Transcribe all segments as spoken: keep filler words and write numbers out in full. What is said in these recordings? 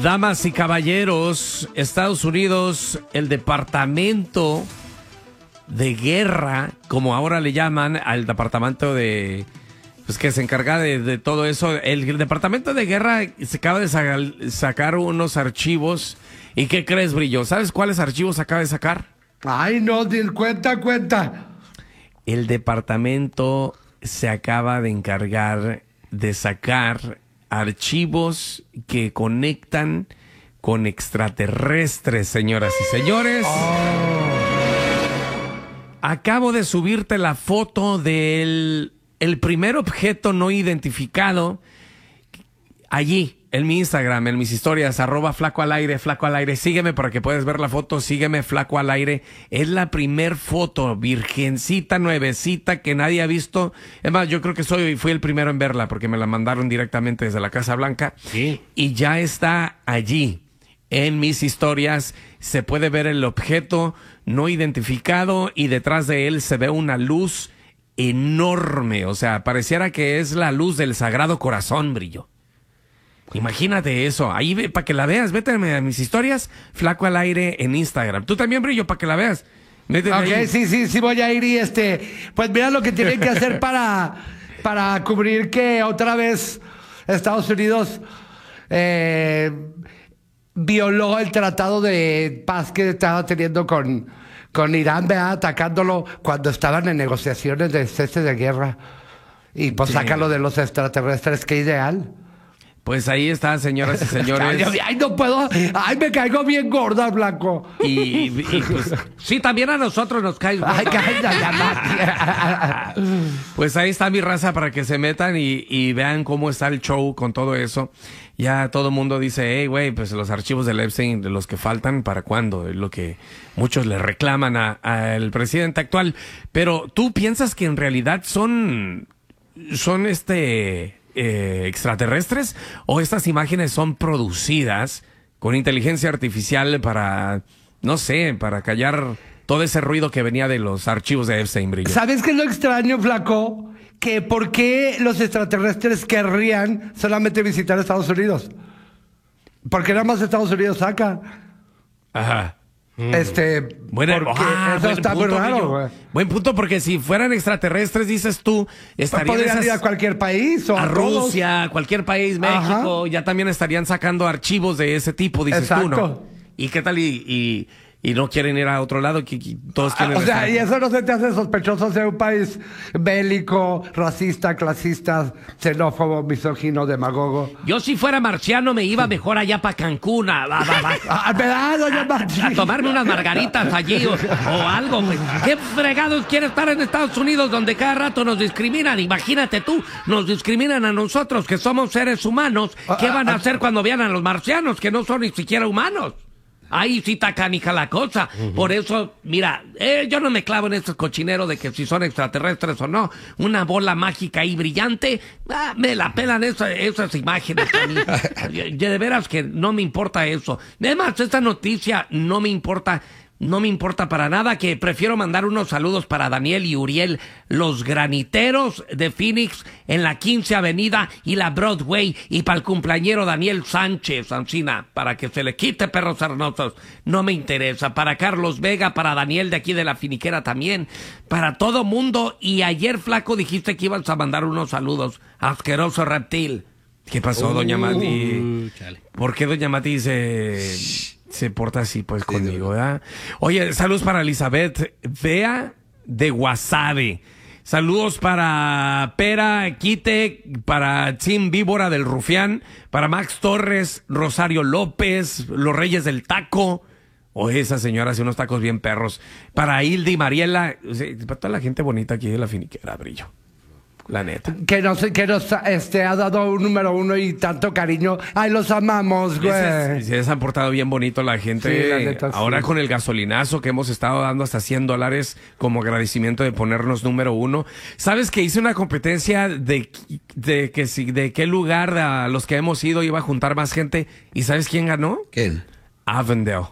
Damas y caballeros, Estados Unidos, el Departamento de Guerra, como ahora le llaman al departamento de, pues que se encarga de, de todo eso, el, el Departamento de Guerra se acaba de sa sacar unos archivos. ¿Y qué crees, Brillo? ¿Sabes cuáles archivos acaba de sacar? Ay, no, cuenta, cuenta. El departamento se acaba de encargar de sacar archivos que conectan con extraterrestres, señoras y señores. Oh. Acabo de subirte la foto del el primer objeto no identificado allí, en mi Instagram, en mis historias, arroba flaco al aire, flaco al aire. Sígueme para que puedas ver la foto, sígueme flaco al aire. Es la primer foto, virgencita, nuevecita, que nadie ha visto. Es más, yo creo que soy, fui el primero en verla porque me la mandaron directamente desde la Casa Blanca. Sí. Y ya está allí, en mis historias. Se puede ver el objeto no identificado y detrás de él se ve una luz enorme. O sea, pareciera que es la luz del Sagrado Corazón, Brillo. Imagínate eso, ahí para que la veas, vete a mis historias, flaco al aire en Instagram. Tú también, Brillo, para que la veas. Métete ok, ahí. sí, sí, sí voy a ir y este, pues mira lo que tienen que hacer para, para cubrir que otra vez Estados Unidos eh, violó el tratado de paz que estaba teniendo con, con Irán, ¿verdad? Atacándolo cuando estaban en negociaciones de cese de guerra. Y pues sí. Sácalo de los extraterrestres, qué ideal. Pues ahí está, señoras y señores. Ay, ay, no puedo. Ay, me caigo bien gorda, Blanco. Y, y, y pues, sí, también a nosotros nos cae gorda. Ay, cállate. Pues ahí está mi raza para que se metan y, y vean cómo está el show con todo eso. Ya todo el mundo dice, hey, güey, pues los archivos del Epstein, de los que faltan, ¿para cuándo? Es lo que muchos le reclaman al presidente actual. Pero tú piensas que en realidad son, son este... Eh, extraterrestres, o estas imágenes son producidas con inteligencia artificial para, no sé, para callar todo ese ruido que venía de los archivos de Epstein, Brillo. ¿Sabes qué es lo extraño, Flaco? Que por qué los extraterrestres querrían solamente visitar Estados Unidos. Porque nada más Estados Unidos saca. Ajá. Este, bueno, porque ah, eso está punto, muy raro, güey. Buen punto, porque si fueran extraterrestres, dices tú, estarían podrían esas, ir a cualquier país o a, a Rusia, cualquier país, México. Ajá. Ya también estarían sacando archivos de ese tipo, dices Exacto. tú, ¿no? ¿Y qué tal? Y, y, y no quieren ir a otro lado, que, que todos quieren. Ah, o sea, estar... y eso no se te hace sospechoso de un país bélico, racista, clasista, xenófobo, misógino, demagogo. Yo si fuera marciano me iba mejor allá para Cancún a, a, a, a, ¿verdad, doña a, a tomarme unas margaritas allí o, o algo. Pues. ¿Qué fregados quiere estar en Estados Unidos donde cada rato nos discriminan? Imagínate tú, nos discriminan a nosotros que somos seres humanos. ¿Qué van a hacer cuando vean a los marcianos que no son ni siquiera humanos? Ahí sí está canija la cosa. Uh-huh. Por eso, mira, eh, yo no me clavo en estos cochineros de que si son extraterrestres o no. Una bola mágica y brillante, ah, me la pelan esa, esas imágenes. De veras que no me importa eso. Además, esta noticia no me importa. No me importa para nada, que prefiero mandar unos saludos para Daniel y Uriel, los graniteros de Phoenix en la quince Avenida y la Broadway, y para el cumpleañero Daniel Sánchez, Ancina, para que se le quite, perros sarnosos. No me interesa. Para Carlos Vega, para Daniel de aquí de la Finiquera también, para todo mundo. Y ayer, Flaco, dijiste que ibas a mandar unos saludos. Asqueroso reptil. ¿Qué pasó, uh, doña Mati? Chale. ¿Por qué doña Mati se... se porta así pues sí, conmigo, ¿verdad? Oye, saludos para Elizabeth Vea de Guasave. Saludos para Pera Quite, para Tim Víbora del Rufián, para Max Torres, Rosario López, los Reyes del Taco. Oye, esa señora hace unos tacos bien perros. Para Hilda y Mariela, o sea, para toda la gente bonita aquí de la Finiquera, Brillo. La neta. Que nos, que nos este, ha dado un número uno y tanto cariño. Ay, los amamos, güey. Se, se les han portado bien bonito la gente. Sí, la neta, ahora sí. Con el gasolinazo que hemos estado dando hasta cien dólares como agradecimiento de ponernos número uno. ¿Sabes que hice una competencia de, de, que, de qué lugar a los que hemos ido iba a juntar más gente? ¿Y sabes quién ganó? ¿Quién? Avondale.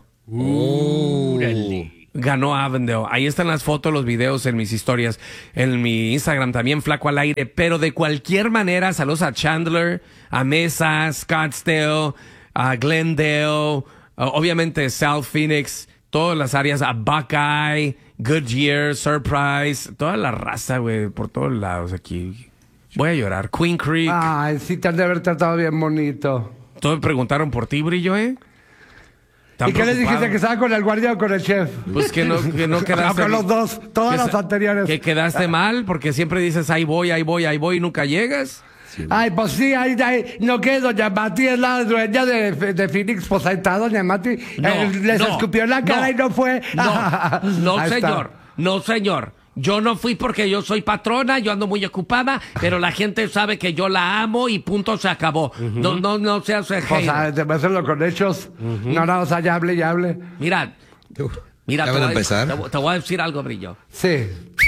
Uh. Ganó Avondale. Ahí están las fotos, los videos en mis historias, en mi Instagram también, Flaco al Aire. Pero de cualquier manera, saludos a Chandler, a Mesa, Scottsdale, a Glendale, uh, obviamente South Phoenix, todas las áreas, a Buckeye, Goodyear, Surprise, toda la raza, güey, por todos lados aquí. Voy a llorar. Queen Creek. Ay, sí te han de haber tratado bien bonito. Todos preguntaron por ti, Brillo, ¿eh? ¿Y qué les dijiste? ¿Que estaba con el guardia o con el chef? Pues que no, que no quedaste... con los dos, todas las anteriores. Que quedaste mal, porque siempre dices, ahí voy, ahí voy, ahí voy, y nunca llegas. Sí. Ay, pues sí, ahí, ahí no que doña Mati es la dueña de, de Phoenix, pues ahí está doña Mati. No, eh, les no, escupió en la cara no, y no fue. No, no Ahí señor, está. no señor. Yo no fui porque yo soy patrona, yo ando muy ocupada, pero la gente sabe que yo la amo y punto, se acabó. Uh-huh. No, no, no seas hater. O sea, te hacerlo con hechos. Uh-huh. No, no, o sea, ya hable, ya hable. Mira, mira, te voy, a, te, te voy a decir algo, Brillo. Sí.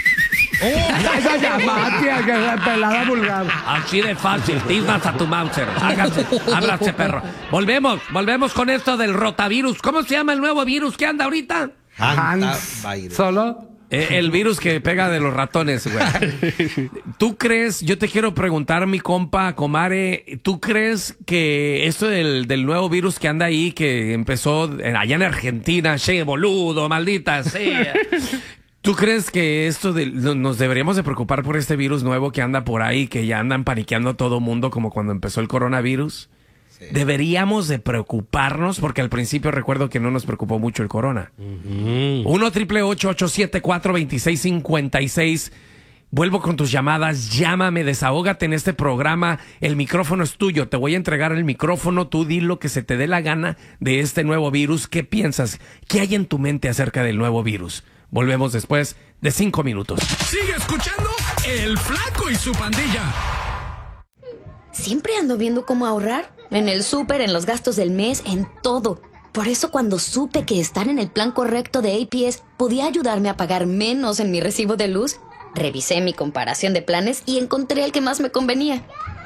¡Esa llamatia, que es pelada vulgar! Así de fácil, tiznas a tu Mauser. Hágase, háblase, perro. Volvemos, volvemos con esto del rotavirus. ¿Cómo se llama el nuevo virus que anda ahorita? Hans. ¿Solo? Eh, el virus que pega de los ratones, güey. ¿Tú crees, yo te quiero preguntar, mi compa, Comare, ¿tú crees que esto del, del nuevo virus que anda ahí, que empezó allá en Argentina, che, boludo, maldita sea... ¿Tú crees que esto de, nos deberíamos de preocupar por este virus nuevo que anda por ahí, que ya andan paniqueando a todo mundo como cuando empezó el coronavirus? Sí. Deberíamos de preocuparnos porque al principio recuerdo que no nos preocupó mucho el corona. Uh-huh. uno triple ocho ocho siete cuatro dos seis cinco seis. Vuelvo con tus llamadas, llámame, desahógate en este programa, el micrófono es tuyo, te voy a entregar el micrófono, tú di lo que se te dé la gana de este nuevo virus. ¿Qué piensas? ¿Qué hay en tu mente acerca del nuevo virus? Volvemos después de cinco minutos. Sigue escuchando El Flaco y su pandilla. Siempre ando viendo cómo ahorrar. En el súper, en los gastos del mes, en todo. Por eso cuando supe que estar en el plan correcto de A P S podía ayudarme a pagar menos en mi recibo de luz, revisé mi comparación de planes y encontré el que más me convenía.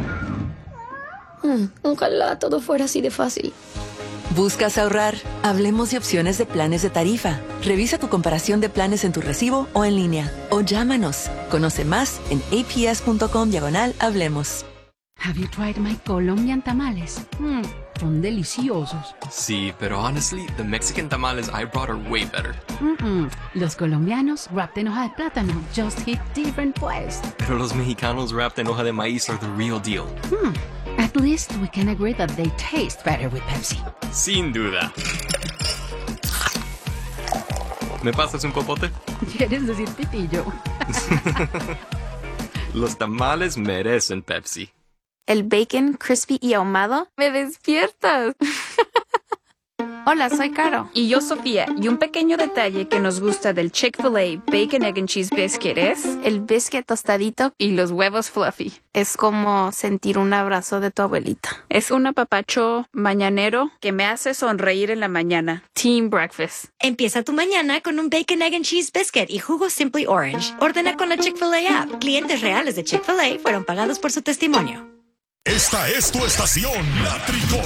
Hmm, ojalá todo fuera así de fácil. ¿Buscas ahorrar? Hablemos de opciones de planes de tarifa. Revisa tu comparación de planes en tu recibo o en línea. O llámanos. Conoce más en aps.com diagonal hablemos. Have you tried my Colombian tamales? Mm, son deliciosos. Sí, pero honestly, the Mexican tamales I brought are way better. Mm-mm. Los colombianos wrapped en hoja de plátano just hit different pues. Pero los mexicanos wrapped en hoja de maíz are the real deal. Hmm. At least we can agree that they taste better with Pepsi. Sin duda. ¿Me pasas un popote? ¿Quieres decir pitillo? Los tamales merecen Pepsi. El bacon crispy y ahumado me despiertas. Hola, soy Caro. Y yo, Sofía. Y un pequeño detalle que nos gusta del Chick-fil-A Bacon, Egg and Cheese Biscuit es... el biscuit tostadito y los huevos fluffy. Es como sentir un abrazo de tu abuelita. Es un apapacho mañanero que me hace sonreír en la mañana. Team Breakfast. Empieza tu mañana con un Bacon, Egg and Cheese Biscuit y jugo Simply Orange. Ordena con la Chick-fil-A app. Clientes reales de Chick-fil-A fueron pagados por su testimonio. Esta es tu estación, La Tricolor.